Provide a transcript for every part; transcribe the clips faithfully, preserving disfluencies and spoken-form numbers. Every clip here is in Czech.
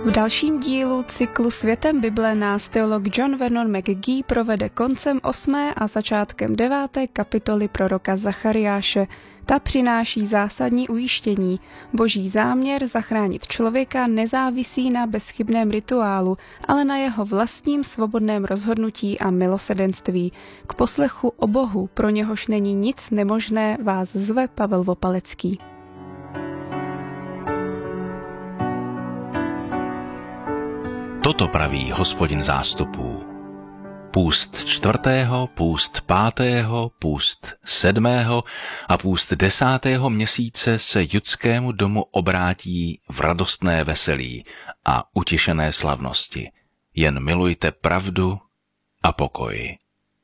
V dalším dílu cyklu Světem Bible nás teolog John Vernon McGee provede koncem osmé a začátkem deváté kapitoly proroka Zachariáše. Ta přináší zásadní ujištění. Boží záměr zachránit člověka nezávisí na bezchybném rituálu, ale na jeho vlastním svobodném rozhodnutí a milosedenství. K poslechu o Bohu, pro něhož není nic nemožné, vás zve Pavel Vopalecký. Toto praví Hospodin zástupů. Půst čtvrtého, půst pátého, půst sedmého a půst desátého měsíce se judskému domu obrátí v radostné veselí a utěšené slavnosti. Jen milujte pravdu a pokoj.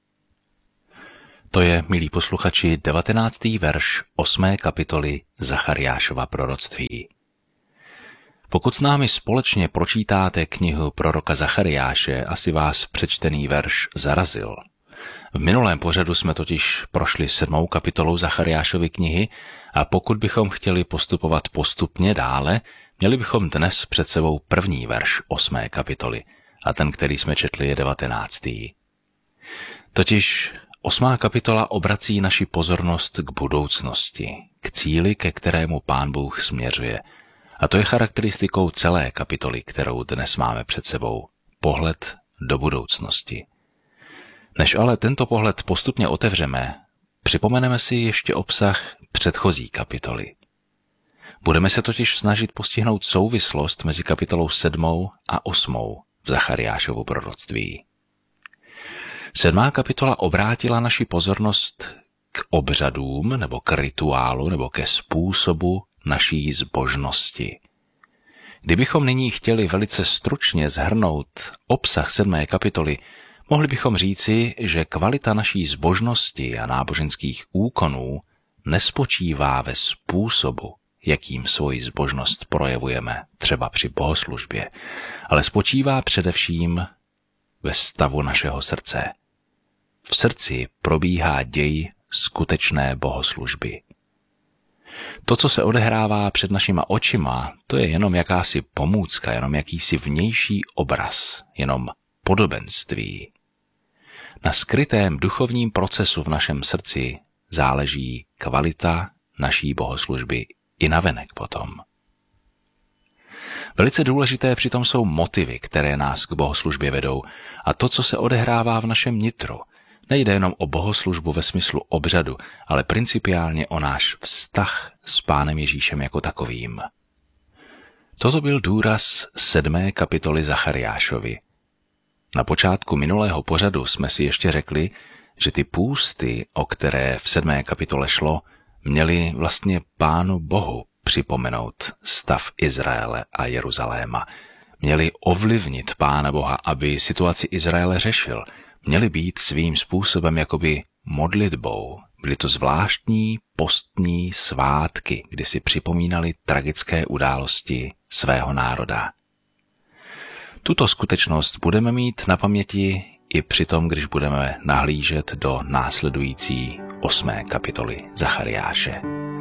To je, milí posluchači, devatenáctý verš osmé kapitoly Zachariášova proroctví. Pokud s námi společně pročítáte knihu proroka Zachariáše, asi vás přečtený verš zarazil. V minulém pořadu jsme totiž prošli sedmou kapitolou Zachariášovy knihy a pokud bychom chtěli postupovat postupně dále, měli bychom dnes před sebou první verš osmé kapitoly a ten, který jsme četli, je devatenáctý. Totiž osmá kapitola obrací naši pozornost k budoucnosti, k cíli, ke kterému Pán Bůh směřuje. A to je charakteristikou celé kapitoly, kterou dnes máme před sebou. Pohled do budoucnosti. Než ale tento pohled postupně otevřeme, připomeneme si ještě obsah předchozí kapitoly. Budeme se totiž snažit postihnout souvislost mezi kapitolou sedmou a osmou v Zachariášovu proroctví. Sedmá kapitola obrátila naši pozornost k obřadům nebo k rituálu nebo ke způsobu naší zbožnosti. Kdybychom nyní chtěli velice stručně shrnout obsah sedmé kapitoly, mohli bychom říci, že kvalita naší zbožnosti a náboženských úkonů nespočívá ve způsobu, jakým svoji zbožnost projevujeme, třeba při bohoslužbě, ale spočívá především ve stavu našeho srdce. V srdci probíhá děj skutečné bohoslužby. To, co se odehrává před našima očima, to je jenom jakási pomůcka, jenom jakýsi vnější obraz, jenom podobenství. Na skrytém duchovním procesu v našem srdci záleží kvalita naší bohoslužby i navenek potom. Velice důležité přitom jsou motivy, které nás k bohoslužbě vedou, a to, co se odehrává v našem nitru. Nejde jenom o bohoslužbu ve smyslu obřadu, ale principiálně o náš vztah s Pánem Ježíšem jako takovým. Toto byl důraz sedmé kapitoly Zachariášovi. Na počátku minulého pořadu jsme si ještě řekli, že ty půsty, o které v sedmé kapitole šlo, měly vlastně Pánu Bohu připomenout stav Izraele a Jeruzaléma. Měly ovlivnit Pána Boha, aby situaci Izraele řešil. Měly být svým způsobem jakoby modlitbou. Byly to zvláštní postní svátky, kdy si připomínali tragické události svého národa. Tuto skutečnost budeme mít na paměti i při tom, když budeme nahlížet do následující osmé kapitoly Zachariáše.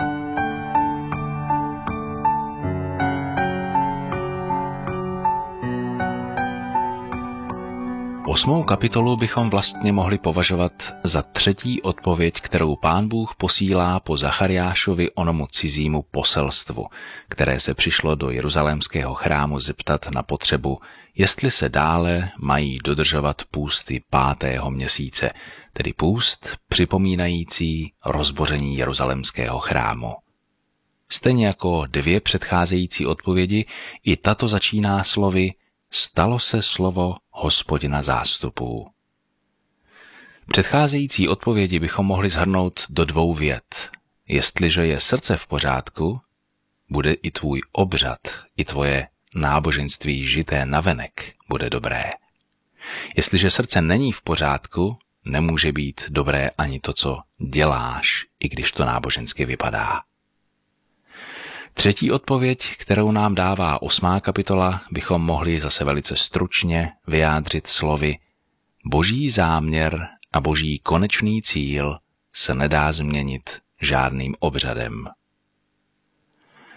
Osmou kapitolu bychom vlastně mohli považovat za třetí odpověď, kterou Pán Bůh posílá po Zachariášovi onomu cizímu poselstvu, které se přišlo do jeruzalémského chrámu zeptat na potřebu, jestli se dále mají dodržovat půsty pátého měsíce, tedy půst připomínající rozboření jeruzalémského chrámu. Stejně jako dvě předcházející odpovědi, i tato začíná slovy stalo se slovo Hospodina zástupů. Předcházející odpovědi bychom mohli shrnout do dvou vět. Jestliže je srdce v pořádku, bude i tvůj obřad, i tvoje náboženství žité navenek bude dobré. Jestliže srdce není v pořádku, nemůže být dobré ani to, co děláš, i když to nábožensky vypadá. Třetí odpověď, kterou nám dává osmá kapitola, bychom mohli zase velice stručně vyjádřit slovy Boží záměr a boží konečný cíl se nedá změnit žádným obřadem.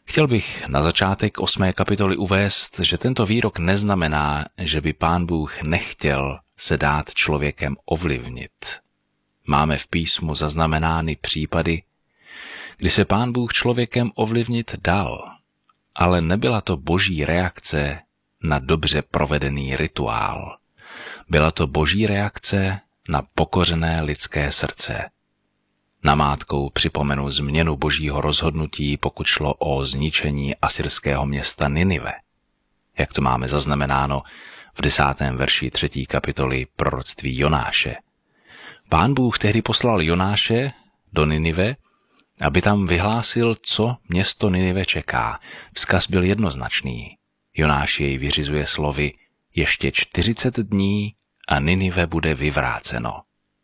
Chtěl bych na začátek osmé kapitoly uvést, že tento výrok neznamená, že by Pán Bůh nechtěl se dát člověkem ovlivnit. Máme v písmu zaznamenány případy, kdy se Pán Bůh člověkem ovlivnit dal, ale nebyla to boží reakce na dobře provedený rituál. Byla to boží reakce na pokořené lidské srdce. Namátkou připomenu změnu božího rozhodnutí, pokud šlo o zničení asyrského města Ninive. Jak to máme zaznamenáno v desátém verši třetí kapitoly proroctví Jonáše. Pán Bůh tehdy poslal Jonáše do Ninive, aby tam vyhlásil, co město Ninive čeká. Vzkaz byl jednoznačný. Jonáš jej vyřizuje slovy: ještě čtyřicet dní a Ninive bude vyvráceno.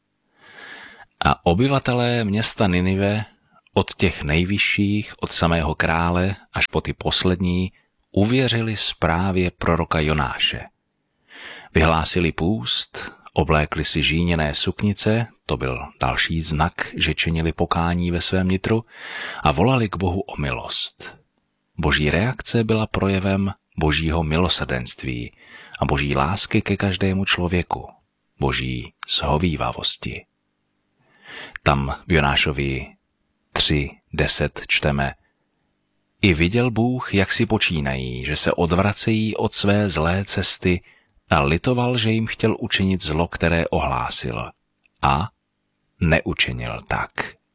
A obyvatelé města Ninive, od těch nejvyšších, od samého krále až po ty poslední, uvěřili zprávě proroka Jonáše. Vyhlásili půst, oblékli si žíněné suknice, to byl další znak, že činili pokání ve svém nitru, a volali k Bohu o milost. Boží reakce byla projevem božího milosrdenství a boží lásky ke každému člověku, boží shovívavosti. Tam v Jonášovi tři deset čteme: I viděl Bůh, jak si počínají, že se odvracejí od své zlé cesty, a litoval, že jim chtěl učinit zlo, které ohlásil, a neučinil tak.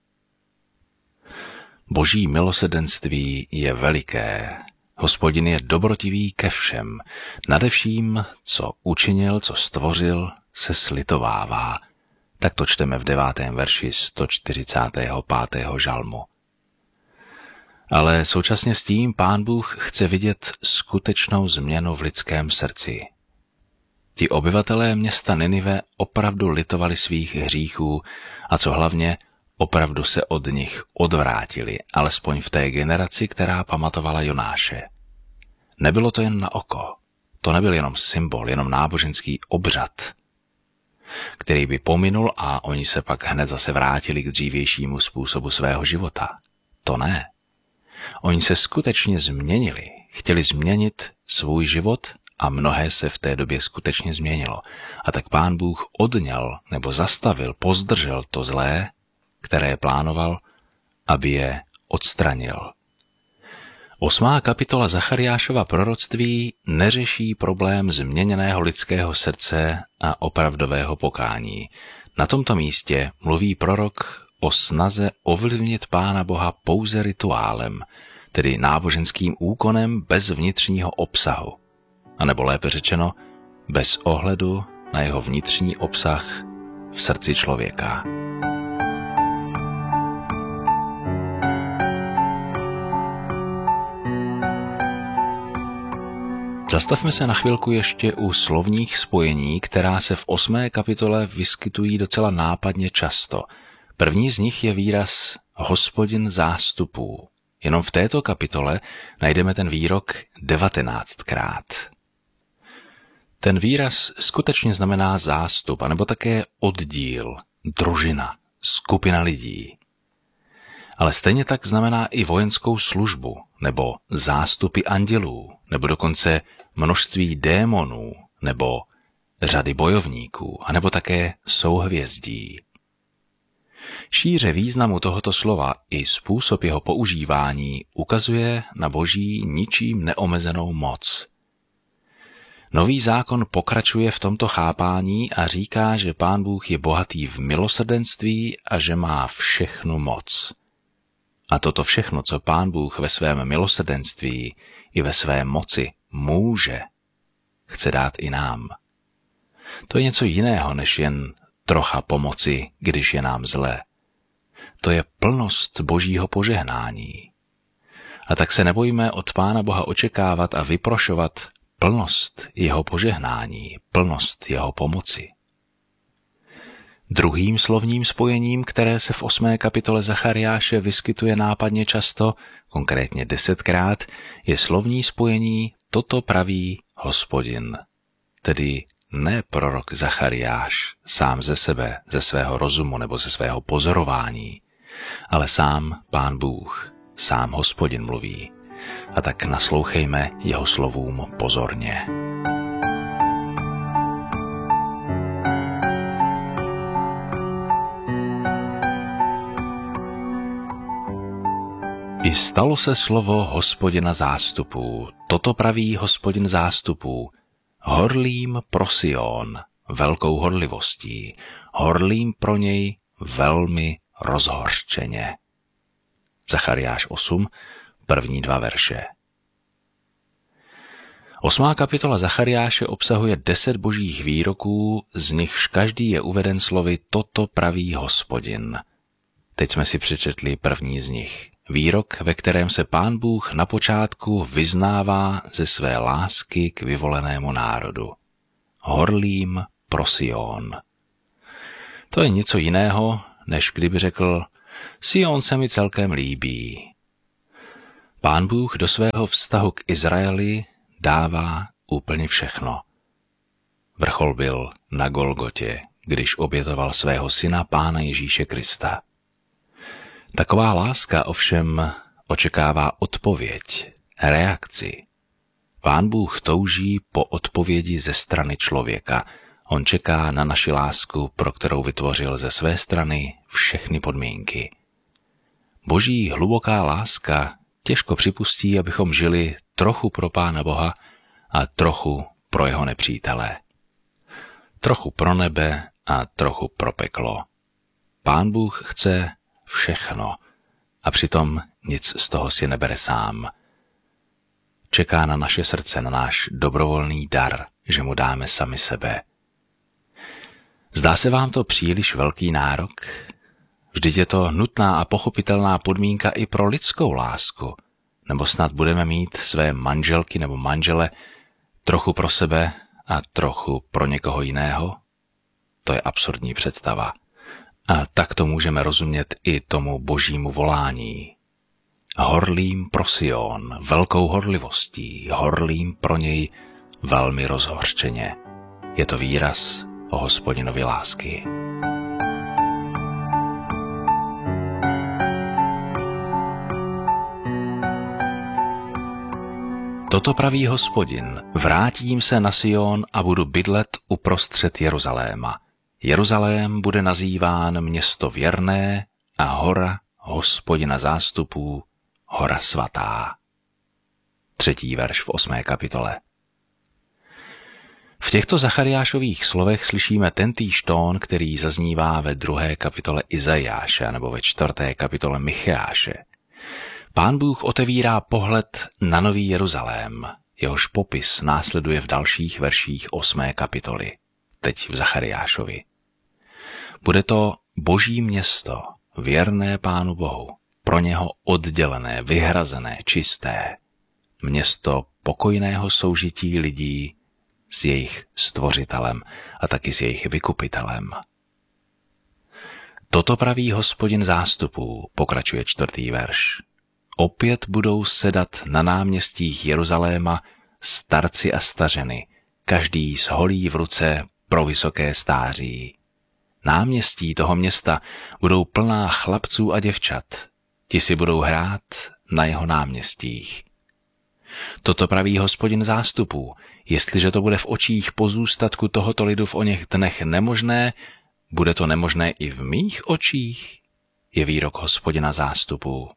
Boží milosrdenství je veliké. Hospodin je dobrotivý ke všem. Nade vším, co učinil, co stvořil, se slitovává. Tak to čteme v devátém verši sto čtyřicátého pátého žalmu. Ale současně s tím Pán Bůh chce vidět skutečnou změnu v lidském srdci. Ti obyvatelé města Ninive opravdu litovali svých hříchů a co hlavně, opravdu se od nich odvrátili, alespoň v té generaci, která pamatovala Jonáše. Nebylo to jen na oko, to nebyl jenom symbol, jenom náboženský obřad, který by pominul a oni se pak hned zase vrátili k dřívějšímu způsobu svého života. To ne. Oni se skutečně změnili, chtěli změnit svůj život a mnohé se v té době skutečně změnilo. A tak Pán Bůh odňal nebo zastavil, pozdržel to zlé, které plánoval, aby je odstranil. Osmá kapitola Zachariášova proroctví neřeší problém změněného lidského srdce a opravdového pokání. Na tomto místě mluví prorok o snaze ovlivnit Pána Boha pouze rituálem, tedy náboženským úkonem bez vnitřního obsahu, anebo lépe řečeno, bez ohledu na jeho vnitřní obsah v srdci člověka. Zastavme se na chvilku ještě u slovních spojení, která se v osmé kapitole vyskytují docela nápadně často. První z nich je výraz Hospodin zástupů. Jenom v této kapitole najdeme ten výrok devatenáctkrát. Ten výraz skutečně znamená zástup, anebo také oddíl, družina, skupina lidí. Ale stejně tak znamená i vojenskou službu, nebo zástupy andělů, nebo dokonce množství démonů, nebo řady bojovníků, anebo také souhvězdí. Šíře významu tohoto slova i způsob jeho používání ukazuje na boží ničím neomezenou moc. Nový zákon pokračuje v tomto chápání a říká, že Pán Bůh je bohatý v milosrdenství a že má všechnu moc. A toto všechno, co Pán Bůh ve svém milosrdenství i ve své moci může, chce dát i nám. To je něco jiného, než jen trocha pomoci, když je nám zle. To je plnost božího požehnání. A tak se nebojíme od Pána Boha očekávat a vyprošovat plnost jeho požehnání, plnost jeho pomoci. Druhým slovním spojením, které se v osmé kapitole Zachariáše vyskytuje nápadně často, konkrétně desetkrát, je slovní spojení toto praví Hospodin, tedy ne prorok Zachariáš sám ze sebe, ze svého rozumu nebo ze svého pozorování, ale sám Pán Bůh, sám Hospodin mluví. A tak naslouchejme jeho slovům pozorně. I stalo se slovo Hospodina zástupů, toto praví Hospodin zástupů, horlím pro Sion, velkou horlivostí, horlím pro něj velmi rozhořčeně. Zachariáš osm, první dva verše. Osmá kapitola Zachariáše obsahuje deset božích výroků, z nichž každý je uveden slovy toto praví Hospodin. Teď jsme si přečetli první z nich. Výrok, ve kterém se Pán Bůh na počátku vyznává ze své lásky k vyvolenému národu. Horlím pro Sion. To je něco jiného, než kdyby řekl, Sion se mi celkem líbí. Pán Bůh do svého vztahu k Izraeli dává úplně všechno. Vrchol byl na Golgotě, když obětoval svého syna Pána Ježíše Krista. Taková láska ovšem očekává odpověď, reakci. Pán Bůh touží po odpovědi ze strany člověka. On čeká na naši lásku, pro kterou vytvořil ze své strany všechny podmínky. Boží hluboká láska těžko připustí, abychom žili trochu pro Pána Boha a trochu pro jeho nepřítele. Trochu pro nebe a trochu pro peklo. Pán Bůh chce všechno a přitom nic z toho si nebere sám. Čeká na naše srdce, na náš dobrovolný dar, že mu dáme sami sebe. Zdá se vám to příliš velký nárok? Vždyť je to nutná a pochopitelná podmínka i pro lidskou lásku. Nebo snad budeme mít své manželky nebo manžele trochu pro sebe a trochu pro někoho jiného? To je absurdní představa. A tak to můžeme rozumět i tomu božímu volání. Horlím pro Sion, velkou horlivostí, horlím pro něj velmi rozhořčeně. Je to výraz o Hospodinovi lásky. Toto praví Hospodin, vrátím se na Sion a budu bydlet uprostřed Jeruzaléma. Jeruzalém bude nazýván město věrné a hora Hospodina zástupů, hora svatá. Třetí verš v osmé kapitole. V těchto Zachariášových slovech slyšíme tentýž tón, který zaznívá ve druhé kapitole Izajáše nebo ve čtvrté kapitole Micheáše. Pán Bůh otevírá pohled na Nový Jeruzalém, jehož popis následuje v dalších verších osmé kapitoly, teď v Zachariášovi. Bude to boží město, věrné Pánu Bohu, pro něho oddělené, vyhrazené, čisté, město pokojného soužití lidí s jejich stvořitelem a taky s jejich vykupitelem. Toto praví Hospodin zástupů, pokračuje čtvrtý verš. Opět budou sedat na náměstích Jeruzaléma starci a stařeny, každý s holí v ruce pro vysoké stáří. Náměstí toho města budou plná chlapců a děvčat, ti si budou hrát na jeho náměstích. Toto praví Hospodin zástupů, jestliže to bude v očích pozůstatku tohoto lidu v oněch dnech nemožné, bude to nemožné i v mých očích, je výrok Hospodina zástupů.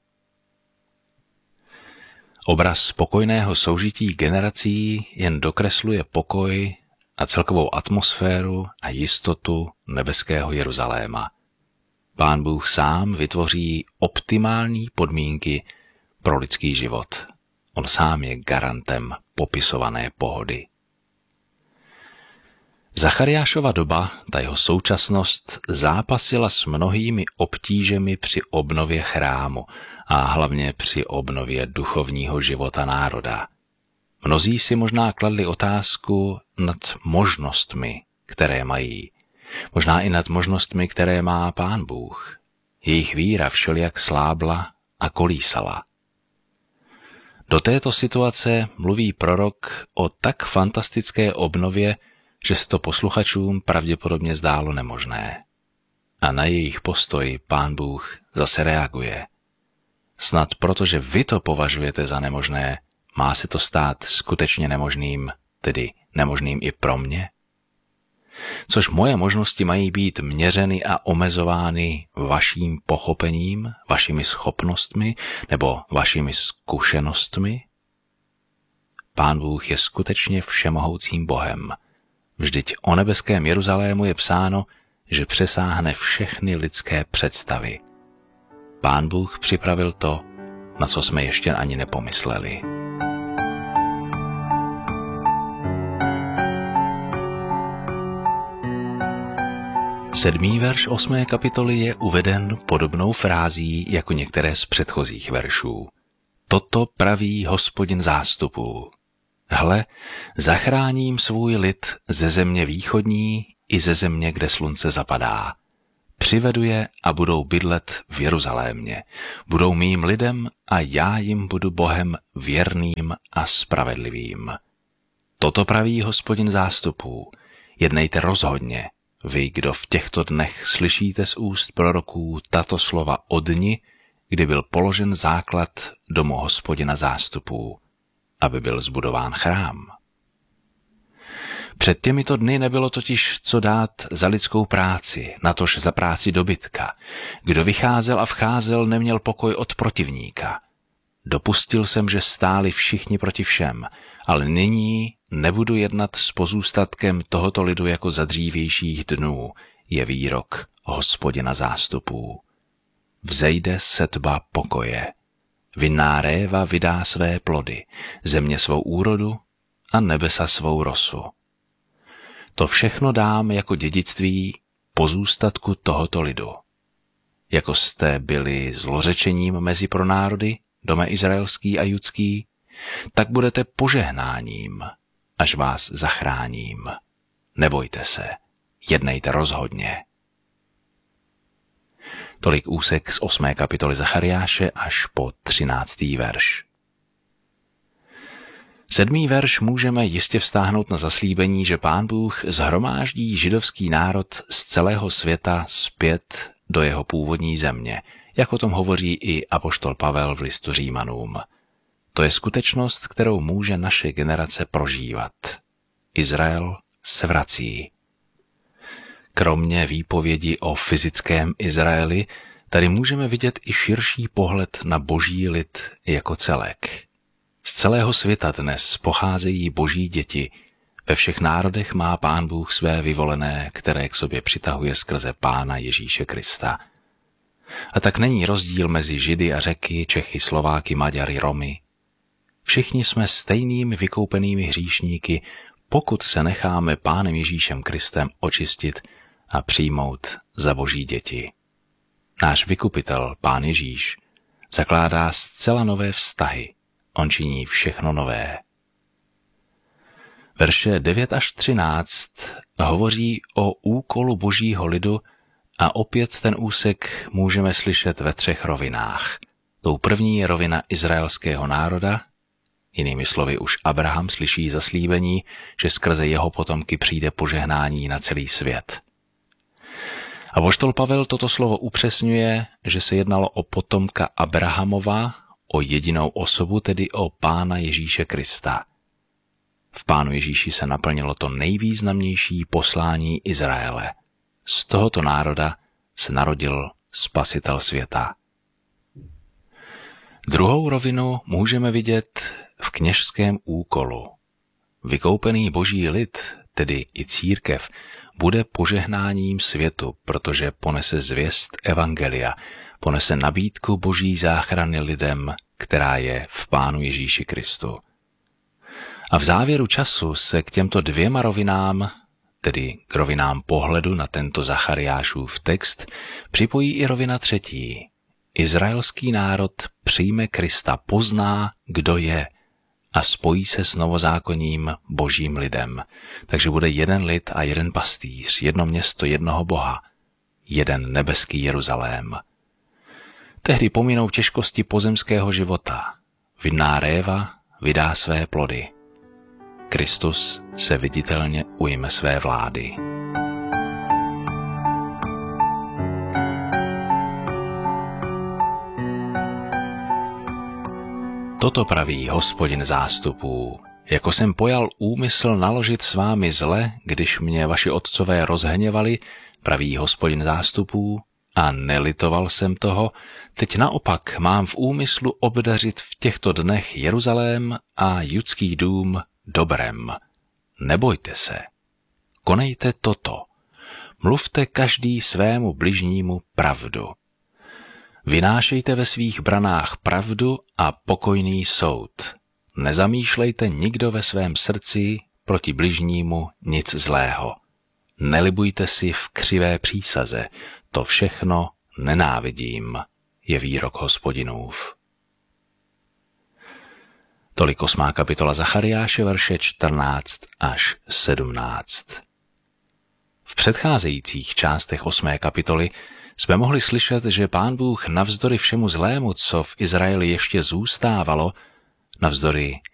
Obraz spokojného soužití generací jen dokresluje pokoj a celkovou atmosféru a jistotu nebeského Jeruzaléma. Pán Bůh sám vytvoří optimální podmínky pro lidský život. On sám je garantem popisované pohody. Zachariášova doba, ta jeho současnost, zápasila s mnohými obtížemi při obnově chrámu a hlavně při obnově duchovního života národa. Mnozí si možná kladli otázku nad možnostmi, které mají. Možná i nad možnostmi, které má Pán Bůh. Jejich víra všelijak slábla a kolísala. Do této situace mluví prorok o tak fantastické obnově, že se to posluchačům pravděpodobně zdálo nemožné. A na jejich postoj Pán Bůh zase reaguje. Snad protože vy to považujete za nemožné, má se to stát skutečně nemožným, tedy nemožným i pro mě? Což moje možnosti mají být měřeny a omezovány vaším pochopením, vašimi schopnostmi nebo vašimi zkušenostmi? Pán Bůh je skutečně všemohoucím Bohem. Vždyť o nebeském Jeruzalému je psáno, že přesáhne všechny lidské představy. Pán Bůh připravil to, na co jsme ještě ani nepomysleli. Sedmý verš osmé kapitoly je uveden podobnou frází jako některé z předchozích veršů. Toto praví Hospodin zástupů. Hle, zachráním svůj lid ze země východní i ze země, kde slunce zapadá. Přivedu je a budou bydlet v Jeruzalémě. Budou mým lidem a já jim budu Bohem věrným a spravedlivým. Toto praví Hospodin zástupů. Jednejte rozhodně, vy, kdo v těchto dnech slyšíte z úst proroků tato slova o dni, kdy byl položen základ domu Hospodina zástupů, aby byl zbudován chrám. Před těmito dny nebylo totiž co dát za lidskou práci, natož za práci dobytka. Kdo vycházel a vcházel, neměl pokoj od protivníka. Dopustil jsem, že stáli všichni proti všem, ale nyní nebudu jednat s pozůstatkem tohoto lidu jako za dřívějších dnů, je výrok Hospodina zástupů. Vzejde setba pokoje. Vinná réva vydá své plody, země svou úrodu a nebesa svou rosu. To všechno dám jako dědictví pozůstatku tohoto lidu. Jako jste byli zlořečením mezi pronárody, dome izraelský a judský, tak budete požehnáním, až vás zachráním. Nebojte se, jednejte rozhodně. Tolik úsek z osmé kapitoly Zachariáše až po třináctý verš. Sedmý verš můžeme jistě vztáhnout na zaslíbení, že Pán Bůh shromáždí židovský národ z celého světa zpět do jeho původní země, jak o tom hovoří i apoštol Pavel v listu Římanům. To je skutečnost, kterou může naše generace prožívat. Izrael se vrací. Kromě výpovědi o fyzickém Izraeli, tady můžeme vidět i širší pohled na boží lid jako celek. Z celého světa dnes pocházejí boží děti. Ve všech národech má Pán Bůh své vyvolené, které k sobě přitahuje skrze Pána Ježíše Krista. A tak není rozdíl mezi Židy a Řeky, Čechy, Slováky, Maďary, Romy. Všichni jsme stejnými vykoupenými hříšníky, pokud se necháme Pánem Ježíšem Kristem očistit a přijmout za boží děti. Náš vykupitel, Pán Ježíš, zakládá zcela nové vztahy. On činí všechno nové. Verše devět až třináct hovoří o úkolu božího lidu a opět ten úsek můžeme slyšet ve třech rovinách. Tou první je rovina izraelského národa, jinými slovy už Abraham slyší zaslíbení, že skrze jeho potomky přijde požehnání na celý svět. A apoštol Pavel toto slovo upřesňuje, že se jednalo o potomka Abrahamova, o jedinou osobu, tedy o Pána Ježíše Krista. V Pánu Ježíši se naplnilo to nejvýznamnější poslání Izraele. Z tohoto národa se narodil Spasitel světa. Druhou rovinu můžeme vidět v kněžském úkolu. Vykoupený boží lid, tedy i církev, bude požehnáním světu, protože ponese zvěst evangelia, ponese nabídku boží záchrany lidem, která je v Pánu Ježíši Kristu. A v závěru času se k těmto dvěma rovinám, tedy k rovinám pohledu na tento Zachariášův text, připojí i rovina třetí. Izraelský národ přijme Krista, pozná, kdo je, a spojí se s novozákonním božím lidem. Takže bude jeden lid a jeden pastýř, jedno město jednoho Boha, jeden nebeský Jeruzalém. Tehdy pominou těžkosti pozemského života. Vinná réva vydá své plody. Kristus se viditelně ujme své vlády. Toto praví Hospodin zástupů. Jako jsem pojal úmysl naložit s vámi zle, když mě vaši otcové rozhněvali, praví Hospodin zástupů, a nelitoval jsem toho, teď naopak mám v úmyslu obdařit v těchto dnech Jeruzalém a judský dům dobrem. Nebojte se. Konejte toto. Mluvte každý svému bližnímu pravdu. Vynášejte ve svých branách pravdu a pokojný soud. Nezamýšlejte nikdo ve svém srdci proti bližnímu nic zlého. Nelibujte si v křivé přísaze, to všechno nenávidím, je výrok Hospodinův. Tolik osmá kapitola Zachariáše, verše čtrnáct až sedmnáct. V předcházejících částech osmé kapitoly jsme mohli slyšet, že Pán Bůh navzdory všemu zlému, co v Izraeli ještě zůstávalo, navzdory